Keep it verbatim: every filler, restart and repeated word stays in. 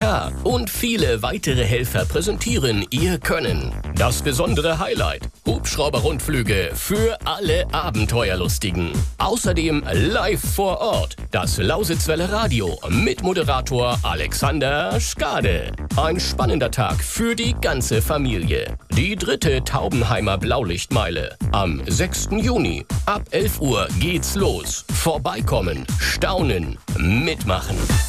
K und viele weitere Helfer präsentieren ihr Können. Das besondere Highlight: Hubschrauber-Rundflüge für alle Abenteuerlustigen. Außerdem live vor Ort das Lausitzwelle Radio mit Moderator Alexander Skade. Ein spannender Tag für die ganze Familie. Die dritte Taubenheimer Blaulichtmeile am sechsten Juni. Ab elf Uhr geht's los. Vorbeikommen, staunen, mitmachen.